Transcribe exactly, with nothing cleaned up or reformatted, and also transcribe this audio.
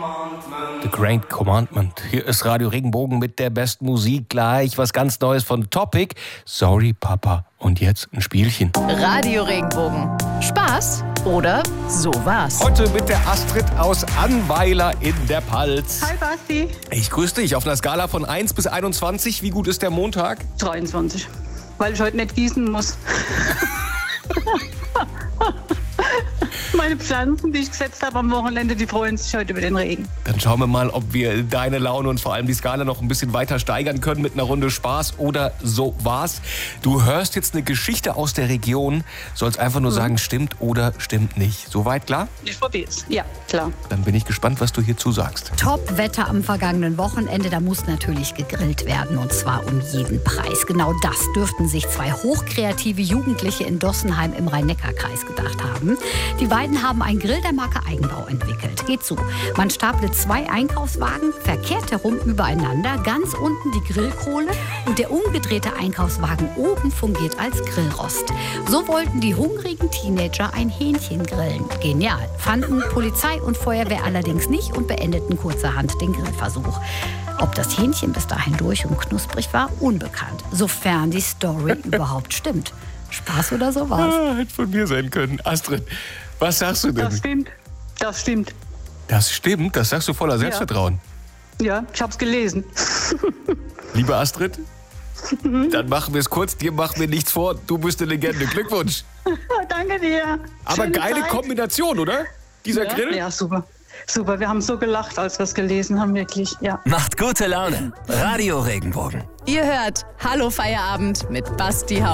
The Great Commandment. Hier ist Radio Regenbogen mit der besten Musik. Gleich was ganz Neues von Topic. Sorry, Papa. Und jetzt ein Spielchen. Radio Regenbogen. Spaß oder sowas. Heute mit der Astrid aus Annweiler in der Palz. Hi Basti. Ich grüße dich. Auf einer Skala von eins bis einundzwanzig. Wie gut ist der Montag? dreiundzwanzig. Weil ich heute nicht gießen muss. Meine Pflanzen, die ich gesetzt habe am Wochenende, die freuen sich heute über den Regen. Dann schauen wir mal, ob wir deine Laune und vor allem die Skala noch ein bisschen weiter steigern können mit einer Runde Spaß oder so war's. Du hörst jetzt eine Geschichte aus der Region, sollst einfach nur mhm. sagen, stimmt oder stimmt nicht. Soweit klar? Ich probier's. Ja, klar. Dann bin ich gespannt, was du hierzu sagst. Top-Wetter am vergangenen Wochenende, da muss natürlich gegrillt werden und zwar um jeden Preis. Genau das dürften sich zwei hochkreative Jugendliche in Dossenheim im Rhein-Neckar-Kreis gedacht haben. Die beiden haben einen Grill der Marke Eigenbau entwickelt. Geht so. Man stapelt zwei Einkaufswagen verkehrt herum übereinander, ganz unten die Grillkohle und der umgedrehte Einkaufswagen oben fungiert als Grillrost. So wollten die hungrigen Teenager ein Hähnchen grillen. Genial. Fanden Polizei und Feuerwehr allerdings nicht und beendeten kurzerhand den Grillversuch. Ob das Hähnchen bis dahin durch und knusprig war, unbekannt. Sofern die Story überhaupt stimmt. Spaß oder sowas? Ah, hätte von mir sein können. Astrid, was sagst du denn? Das stimmt. Das stimmt. Das stimmt? Das sagst du voller Selbstvertrauen. Ja, ja, ich hab's gelesen. Liebe Astrid, dann machen wir es kurz. Dir machen wir nichts vor. Du bist eine Legende. Glückwunsch. Danke dir. Aber Schöne geile Zeit. Kombination, oder? Dieser ja? Grill? Ja, super. Super, wir haben so gelacht, als wir es gelesen haben, wirklich. Ja. Macht gute Laune. Radio Regenbogen. Ihr hört Hallo Feierabend mit Basti Hau.